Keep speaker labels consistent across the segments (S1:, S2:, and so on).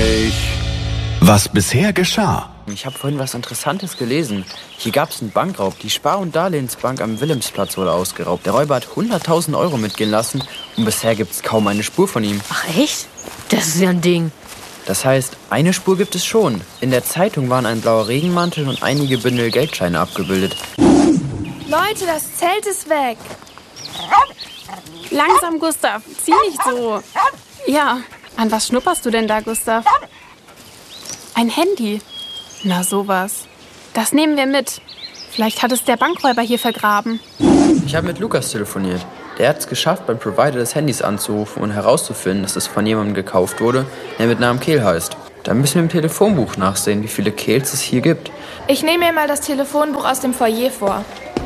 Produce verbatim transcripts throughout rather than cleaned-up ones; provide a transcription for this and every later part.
S1: Gespräch. Was bisher geschah.
S2: Ich habe vorhin was Interessantes gelesen. Hier gab es einen Bankraub. Die Spar- und Darlehensbank am Wilhelmsplatz wurde ausgeraubt. Der Räuber hat hunderttausend Euro mitgehen lassen und bisher gibt es kaum eine Spur von ihm.
S3: Ach echt? Das ist ja ein Ding.
S2: Das heißt, eine Spur gibt es schon. In der Zeitung waren ein blauer Regenmantel und einige Bündel Geldscheine abgebildet.
S4: Leute, das Zelt ist weg.
S5: Langsam, Gustav. Zieh nicht so. Ja, an was schnupperst du denn da, Gustav? Ein Handy. Na sowas. Das nehmen wir mit. Vielleicht hat es der Bankräuber hier vergraben.
S2: Ich habe mit Lukas telefoniert. Der hat es geschafft, beim Provider des Handys anzurufen und herauszufinden, dass es von jemandem gekauft wurde, der mit Namen Kehl heißt. Da müssen wir im Telefonbuch nachsehen, wie viele Kehls es hier gibt.
S4: Ich nehme mir mal das Telefonbuch aus dem Foyer vor.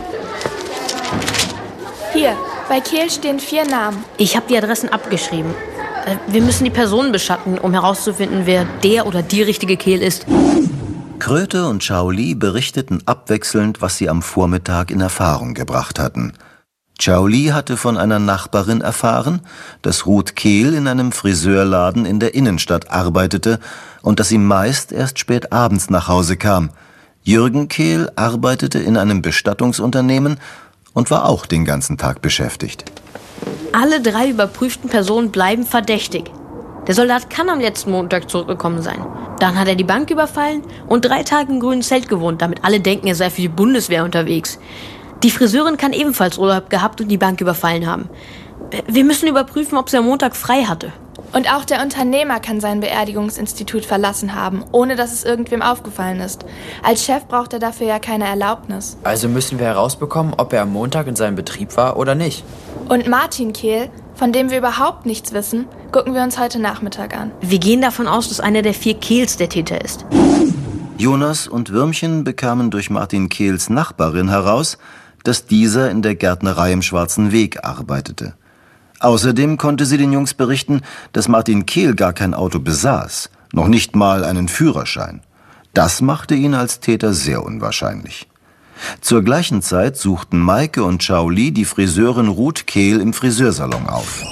S4: Hier, bei Kehl stehen vier Namen.
S3: Ich habe die Adressen abgeschrieben. Wir müssen die Personen beschatten, um herauszufinden, wer der oder die richtige Kehl ist.
S6: Kröte und Chao Li berichteten abwechselnd, was sie am Vormittag in Erfahrung gebracht hatten. Chao Li hatte von einer Nachbarin erfahren, dass Ruth Kehl in einem Friseurladen in der Innenstadt arbeitete und dass sie meist erst spät abends nach Hause kam. Jürgen Kehl arbeitete in einem Bestattungsunternehmen und war auch den ganzen Tag beschäftigt.
S3: Alle drei überprüften Personen bleiben verdächtig. Der Soldat kann am letzten Montag zurückgekommen sein. Dann hat er die Bank überfallen und drei Tage im grünen Zelt gewohnt, damit alle denken, er sei für die Bundeswehr unterwegs. Die Friseurin kann ebenfalls Urlaub gehabt und die Bank überfallen haben. Wir müssen überprüfen, ob sie am Montag frei hatte.
S4: Und auch der Unternehmer kann sein Beerdigungsinstitut verlassen haben, ohne dass es irgendwem aufgefallen ist. Als Chef braucht er dafür ja keine Erlaubnis.
S2: Also müssen wir herausbekommen, ob er am Montag in seinem Betrieb war oder nicht.
S4: Und Martin Kehl, von dem wir überhaupt nichts wissen, gucken wir uns heute Nachmittag an.
S3: Wir gehen davon aus, dass einer der vier Kehls der Täter ist.
S6: Jonas und Würmchen bekamen durch Martin Kehls Nachbarin heraus, dass dieser in der Gärtnerei im Schwarzen Weg arbeitete. Außerdem konnte sie den Jungs berichten, dass Martin Kehl gar kein Auto besaß, noch nicht mal einen Führerschein. Das machte ihn als Täter sehr unwahrscheinlich. Zur gleichen Zeit suchten Maike und Chao Li die Friseurin Ruth Kehl im Friseursalon auf.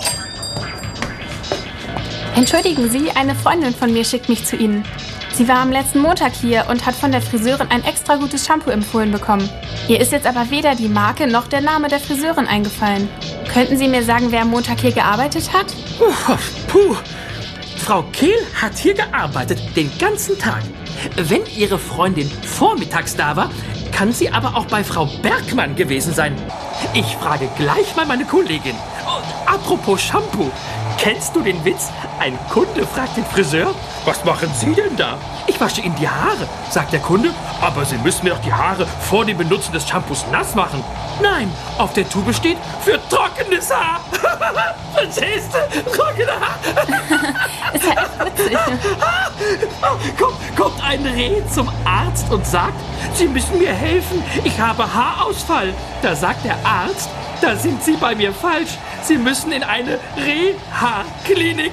S5: Entschuldigen Sie, eine Freundin von mir schickt mich zu Ihnen. Sie war am letzten Montag hier und hat von der Friseurin ein extra gutes Shampoo empfohlen bekommen. Ihr ist jetzt aber weder die Marke noch der Name der Friseurin eingefallen. Könnten Sie mir sagen, wer am Montag hier gearbeitet hat?
S7: Puh, puh. Frau Kehl hat hier gearbeitet, den ganzen Tag. Wenn Ihre Freundin vormittags da war, kann sie aber auch bei Frau Bergmann gewesen sein. Ich frage gleich mal meine Kollegin. Und apropos Shampoo, kennst du den Witz? Ein Kunde fragt den Friseur, was machen Sie denn da? Ich wasche Ihnen die Haare, sagt der Kunde, aber Sie müssen mir doch die Haare vor dem Benutzen des Shampoos nass machen. Nein, auf der Tube steht für trockenes Haar. Verstehst du? Trockene Haar.
S5: Ist ja echt witzig.
S7: Kommt, kommt ein Reh zum Arzt und sagt, Sie müssen mir helfen, ich habe Haarausfall. Da sagt der Arzt, da sind Sie bei mir falsch. Sie müssen in eine Reha-Klinik.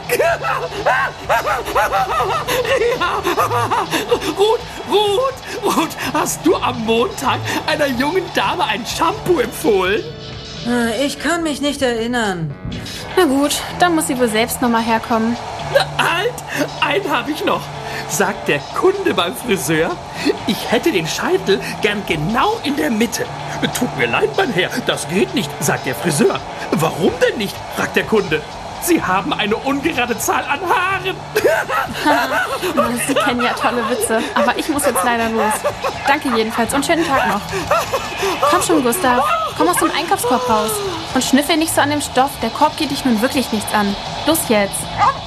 S7: Reha. Ruth, Ruth, Ruth, hast du am Montag einer jungen Dame ein Shampoo empfohlen?
S8: Ich kann mich nicht erinnern.
S5: Na gut, dann muss sie wohl selbst noch mal herkommen.
S7: Na, halt, einen habe ich noch. Sagt der Kunde beim Friseur, ich hätte den Scheitel gern genau in der Mitte. Tut mir leid, mein Herr, das geht nicht, sagt der Friseur. Warum denn nicht, fragt der Kunde. Sie haben eine ungerade Zahl an Haaren.
S5: Sie kennen ja tolle Witze, aber ich muss jetzt leider los. Danke jedenfalls und schönen Tag noch. Komm schon, Gustav, komm aus dem Einkaufskorb raus und schnüffel nicht so an dem Stoff, der Korb geht dich nun wirklich nichts an. Los jetzt.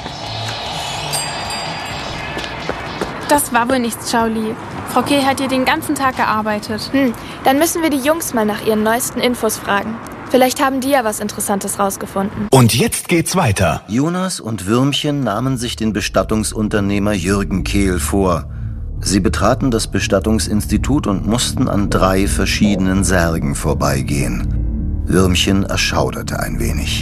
S5: Das war wohl nichts, Chao Li. Frau Kehl hat hier den ganzen Tag gearbeitet.
S4: Hm, dann müssen wir die Jungs mal nach ihren neuesten Infos fragen. Vielleicht haben die ja was Interessantes rausgefunden.
S1: Und jetzt geht's weiter.
S6: Jonas und Würmchen nahmen sich den Bestattungsunternehmer Jürgen Kehl vor. Sie betraten das Bestattungsinstitut und mussten an drei verschiedenen Särgen vorbeigehen. Würmchen erschauderte ein wenig.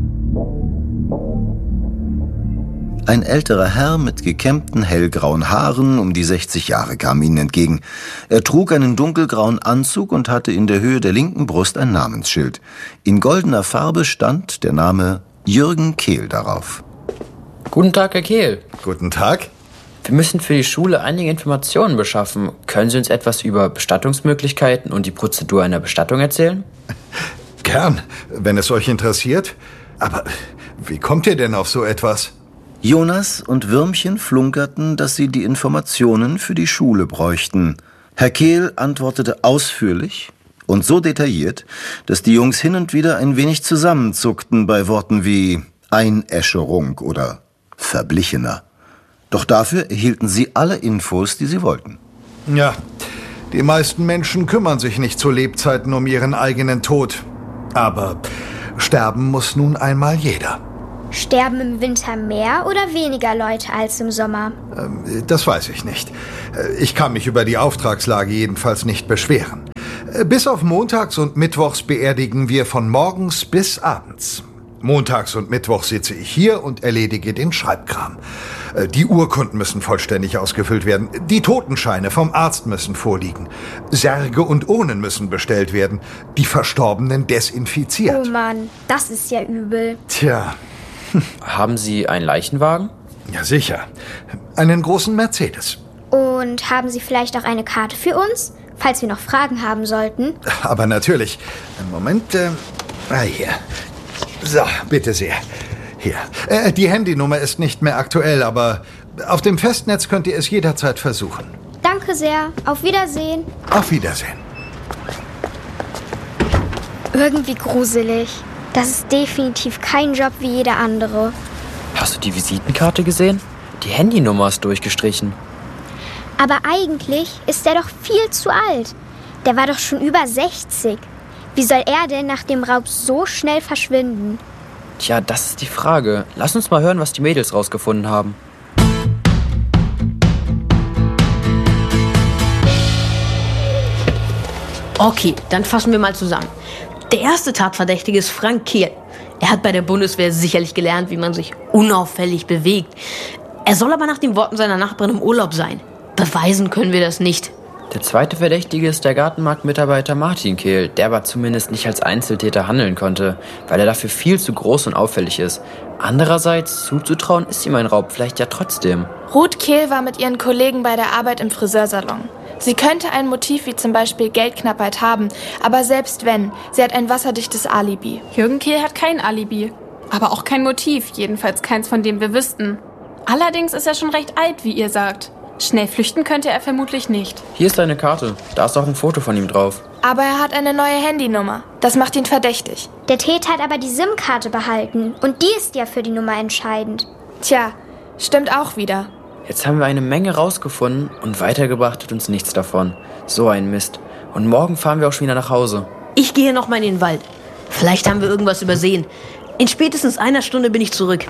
S6: Ein älterer Herr mit gekämmten hellgrauen Haaren um die sechzig Jahre kam ihnen entgegen. Er trug einen dunkelgrauen Anzug und hatte in der Höhe der linken Brust ein Namensschild. In goldener Farbe stand der Name Jürgen Kehl darauf.
S2: Guten Tag, Herr Kehl.
S9: Guten Tag.
S2: Wir müssen für die Schule einige Informationen beschaffen. Können Sie uns etwas über Bestattungsmöglichkeiten und die Prozedur einer Bestattung erzählen?
S9: Gern, wenn es euch interessiert. Aber wie kommt ihr denn auf so etwas?
S6: Jonas und Würmchen flunkerten, dass sie die Informationen für die Schule bräuchten. Herr Kehl antwortete ausführlich und so detailliert, dass die Jungs hin und wieder ein wenig zusammenzuckten bei Worten wie Einäscherung oder Verblichener. Doch dafür erhielten sie alle Infos, die sie wollten.
S9: Ja, die meisten Menschen kümmern sich nicht zu Lebzeiten um ihren eigenen Tod. Aber sterben muss nun einmal jeder.
S10: Sterben im Winter mehr oder weniger Leute als im Sommer?
S9: Das weiß ich nicht. Ich kann mich über die Auftragslage jedenfalls nicht beschweren. Bis auf montags und mittwochs beerdigen wir von morgens bis abends. Montags und mittwochs sitze ich hier und erledige den Schreibkram. Die Urkunden müssen vollständig ausgefüllt werden. Die Totenscheine vom Arzt müssen vorliegen. Särge und Urnen müssen bestellt werden. Die Verstorbenen desinfiziert.
S10: Oh Mann, das ist ja übel.
S9: Tja.
S2: Haben Sie einen Leichenwagen?
S9: Ja, sicher. Einen großen Mercedes.
S10: Und haben Sie vielleicht auch eine Karte für uns, falls wir noch Fragen haben sollten?
S9: Aber natürlich. Moment. Äh, ah, hier. So, bitte sehr. Hier. Äh, die Handynummer ist nicht mehr aktuell, aber auf dem Festnetz könnt ihr es jederzeit versuchen.
S10: Danke sehr. Auf Wiedersehen.
S9: Auf Wiedersehen.
S10: Irgendwie gruselig. Das ist definitiv kein Job wie jeder andere.
S2: Hast du die Visitenkarte gesehen? Die Handynummer ist durchgestrichen.
S10: Aber eigentlich ist er doch viel zu alt. Der war doch schon über sechzig. Wie soll er denn nach dem Raub so schnell verschwinden?
S2: Tja, das ist die Frage. Lass uns mal hören, was die Mädels rausgefunden haben.
S3: Okay, dann fassen wir mal zusammen. Der erste Tatverdächtige ist Frank Kehl. Er hat bei der Bundeswehr sicherlich gelernt, wie man sich unauffällig bewegt. Er soll aber nach den Worten seiner Nachbarin im Urlaub sein. Beweisen können wir das nicht.
S2: Der zweite Verdächtige ist der Gartenmarktmitarbeiter Martin Kehl, der aber zumindest nicht als Einzeltäter handeln konnte, weil er dafür viel zu groß und auffällig ist. Andererseits, zuzutrauen ist ihm ein Raub vielleicht ja trotzdem.
S4: Ruth Kehl war mit ihren Kollegen bei der Arbeit im Friseursalon. Sie könnte ein Motiv wie zum Beispiel Geldknappheit haben, aber selbst wenn, sie hat ein wasserdichtes Alibi.
S5: Jürgen Kehl hat kein Alibi, aber auch kein Motiv, jedenfalls keins, von dem wir wüssten. Allerdings ist er schon recht alt, wie ihr sagt. Schnell flüchten könnte er vermutlich nicht.
S2: Hier ist eine Karte, da ist auch ein Foto von ihm drauf.
S4: Aber er hat eine neue Handynummer. Das macht ihn verdächtig.
S10: Der Täter hat aber die SIM-Karte behalten und die ist ja für die Nummer entscheidend.
S4: Tja, stimmt auch wieder.
S2: Jetzt haben wir eine Menge rausgefunden und weitergebracht hat uns nichts davon. So ein Mist. Und morgen fahren wir auch schon wieder nach Hause.
S3: Ich gehe noch mal in den Wald. Vielleicht haben wir irgendwas übersehen. In spätestens einer Stunde bin ich zurück.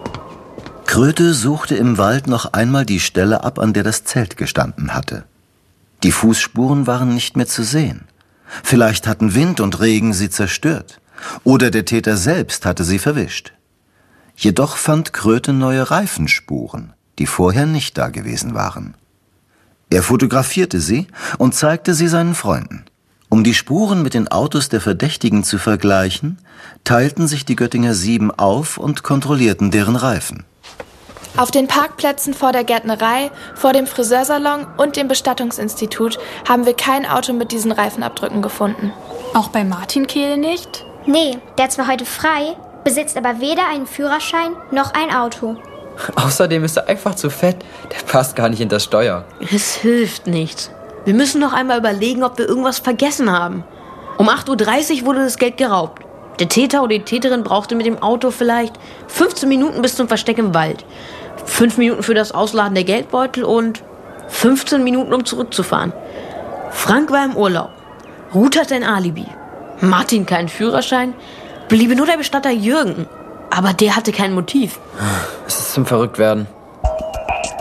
S6: Kröte suchte im Wald noch einmal die Stelle ab, an der das Zelt gestanden hatte. Die Fußspuren waren nicht mehr zu sehen. Vielleicht hatten Wind und Regen sie zerstört. Oder der Täter selbst hatte sie verwischt. Jedoch fand Kröte neue Reifenspuren, die vorher nicht da gewesen waren. Er fotografierte sie und zeigte sie seinen Freunden. Um die Spuren mit den Autos der Verdächtigen zu vergleichen, teilten sich die Göttinger Sieben auf und kontrollierten deren Reifen.
S4: Auf den Parkplätzen vor der Gärtnerei, vor dem Friseursalon und dem Bestattungsinstitut haben wir kein Auto mit diesen Reifenabdrücken gefunden.
S5: Auch bei Martin Kehl nicht?
S10: Nee, der ist zwar heute frei, besitzt aber weder einen Führerschein noch ein Auto.
S2: Außerdem ist er einfach zu fett. Der passt gar nicht in das Steuer.
S3: Es hilft nichts. Wir müssen noch einmal überlegen, ob wir irgendwas vergessen haben. Um acht Uhr dreißig wurde das Geld geraubt. Der Täter oder die Täterin brauchte mit dem Auto vielleicht fünfzehn Minuten bis zum Versteck im Wald. Fünf Minuten für das Ausladen der Geldbeutel und fünfzehn Minuten, um zurückzufahren. Frank war im Urlaub. Ruth hatte ein Alibi. Martin keinen Führerschein. Bliebe nur der Bestatter Jürgen. Aber der hatte kein Motiv.
S2: Es ist zum Verrücktwerden.